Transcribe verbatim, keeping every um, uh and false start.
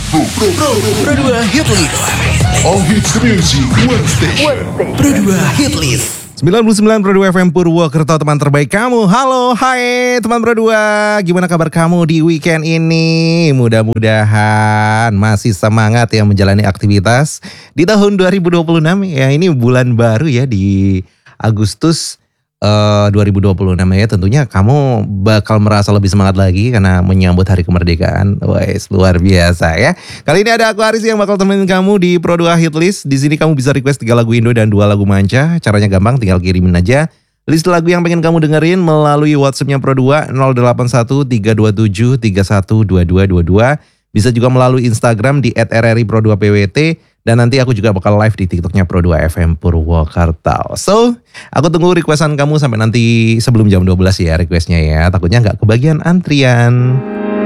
Pro, Pro, Pro, Pro dua Hit List. All hits music, one station. Pro dua Hit List. sembilan puluh sembilan Pro dua F M Purwokerto, teman terbaik kamu. Halo, hai teman Pro dua. Gimana kabar kamu di weekend ini? Mudah-mudahan masih semangat ya menjalani aktivitas di tahun dua ribu dua puluh enam ya. Ini bulan baru ya di Agustus uh, dua ribu dua puluh enam ya. Tentunya kamu bakal merasa lebih semangat lagi karena menyambut hari kemerdekaan. Wes, luar biasa ya. Kali ini ada aku Aris yang bakal temenin kamu di Pro dua Hit List. Di sini kamu bisa request tiga lagu Indo dan dua lagu manca. Caranya gampang, tinggal kirimin aja list lagu yang pengen kamu dengerin melalui WhatsAppnya Pro dua nol delapan satu tiga dua tujuh tiga satu dua dua dua dua. Bisa juga melalui Instagram di et r r i pro dua p w t. Dan nanti aku juga bakal live di TikToknya Pro dua F M Purwokerto. So, aku tunggu requestan kamu sampai nanti sebelum jam dua belas ya requestnya ya. Takutnya nggak kebagian antrian.